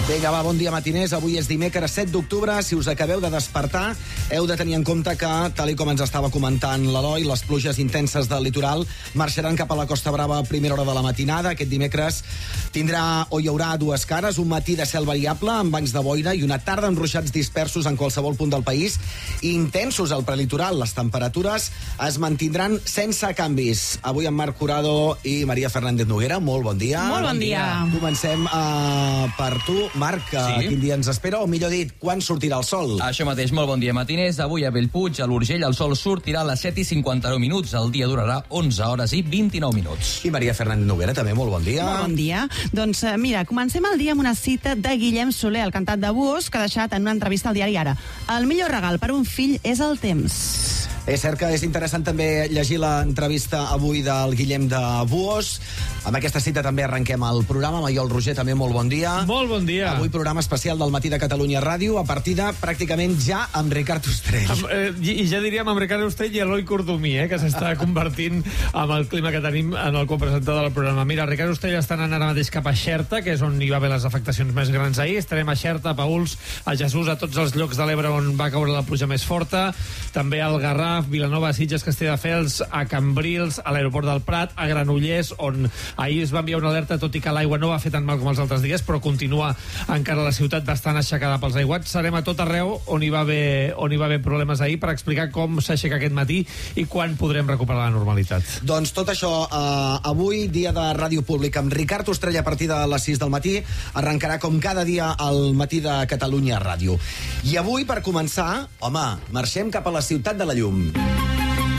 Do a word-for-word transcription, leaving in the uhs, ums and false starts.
Vinga, va, bon dia, matiners. Avui és dimecres set d'octubre. Si us acabeu de despertar, heu de tenir en compte que, tal i com ens estava comentant l'Eloi, les pluges intenses del litoral marxaran cap a la Costa Brava a primera hora de la matinada. Aquest dimecres tindrà o hi haurà dues cares, un matí de cel variable amb bancs de boira i una tarda amb ruixats dispersos en qualsevol punt del país, intensos al prelitoral. Les temperatures es mantindran sense canvis. Avui amb Marc Curado i Maria Fernández Noguera. Molt bon dia. Molt bon dia. Comencem uh, per tu, Marc, sí. Quin dia ens espera, o millor dit, quan sortirà el sol? Això mateix, molt bon dia, matiners. Avui a Bellpuig, a l'Urgell, el sol sortirà a les set i cinquanta-nou minuts. El dia durarà onze hores i vint-i-nou minuts. I Maria Fernández Noguera, també, molt bon dia. Molt bon dia. Doncs mira, comencem el dia amb una cita de Guillem Soler, el cantant de Buhos, que ha deixat en una entrevista al diari Ara. El millor regal per un fill és el temps. És cert que és interessant també llegir l'entrevista avui del Guillem de Buhos. Amb aquesta cita també arrenquem el programa. Maiol Roger, també molt bon dia. Molt bon dia. Avui programa especial del Matí de Catalunya Ràdio, a partir de pràcticament ja amb Ricard Ostrell. Amb, eh, I ja diríem amb Ricard Ostrell i Eloi Cordomí, eh, que s'està convertint amb el clima que tenim en el copresentador del programa. Mira, Ricard Ostrell està anant ara mateix cap a Xerta, que és on hi va haver les afectacions més grans ahir. Estarem a Xerta, a Paüls, a Jesús, a tots els llocs de l'Ebre on va caure la pluja més forta. També al Garraf, Vilanova, Sitges, Castelldefels, a Cambrils, a l'aeroport del Prat, a Granollers, on ahir es va enviar una alerta, tot i que l'aigua no va fer tan mal com els altres dies, però continua encara la ciutat bastant aixecada pels aiguats. Serem a tot arreu on hi va haver, on hi va haver problemes ahir per explicar com s'aixeca aquest matí i quan podrem recuperar la normalitat. Doncs tot això, eh, avui, dia de Ràdio Pública, amb Ricard Ostrell a partir de les sis del matí, arrencarà com cada dia el Matí de Catalunya Ràdio. I avui, per començar, home, marxem cap a la Ciutat de la Llum.